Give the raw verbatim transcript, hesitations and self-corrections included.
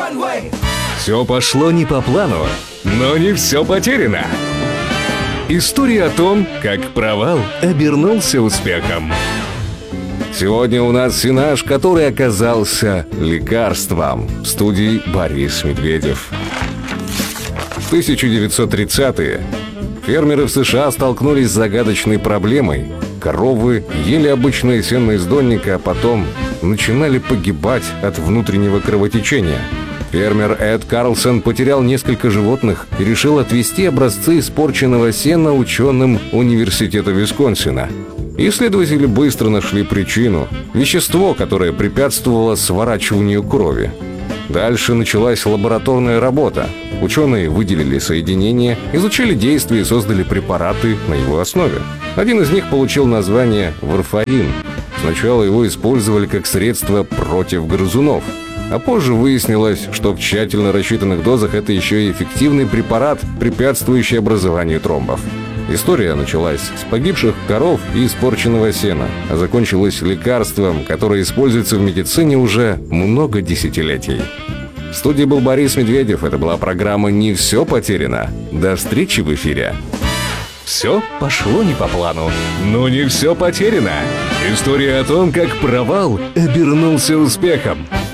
Все пошло не по плану, но не все потеряно. История о том, как провал обернулся успехом. Сегодня у нас сенаж, который оказался лекарством. В студии Борис Медведев. В тысяча девятьсот тридцатые фермеры в США столкнулись с загадочной проблемой. Коровы ели обычное сено из донника, а потом начинали погибать от внутреннего кровотечения. Фермер Эд Карлсон потерял несколько животных и решил отвезти образцы испорченного сена ученым Университета Висконсина. Исследователи быстро нашли причину – вещество, которое препятствовало сворачиванию крови. Дальше началась лабораторная работа. Ученые выделили соединение, изучили действие и создали препараты на его основе. Один из них получил название варфарин. Сначала его использовали как средство против грызунов. А позже выяснилось, что в тщательно рассчитанных дозах это еще и эффективный препарат, препятствующий образованию тромбов. История началась с погибших коров и испорченного сена, а закончилась лекарством, которое используется в медицине уже много десятилетий. В студии был Борис Медведев. Это была программа «Не все потеряно». До встречи в эфире. Все пошло не по плану, но не все потеряно. История о том, как провал обернулся успехом.